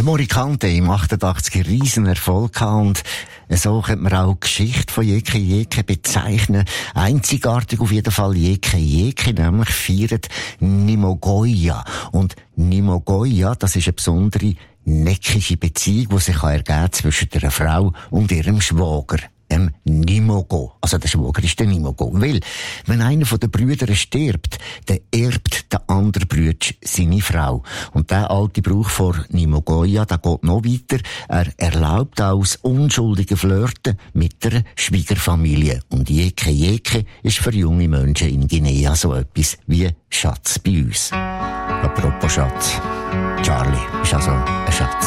Morikante im 88er Riesenerfolg gehabt und so könnte man auch die Geschichte von Jeke Jeke bezeichnen. Einzigartig auf jeden Fall Jeke Jeke, nämlich feiert Nimogoya. Und Nimogoya, das ist eine besondere neckische Beziehung, die sich ergeben zwischen einer Frau und ihrem Schwager. Nimogo. Also der Schwager ist der Nimogo. Weil, wenn einer von den Brüdern stirbt, dann erbt der andere Bruder seine Frau. Und der alte Brauch von Nimogoya, der geht noch weiter. Er erlaubt auch das unschuldige Flirten mit der Schwiegerfamilie. Und Jeke Jeke ist für junge Menschen in Guinea so etwas wie Schatz bei uns. Apropos Schatz. Charlie ist also ein Schatz.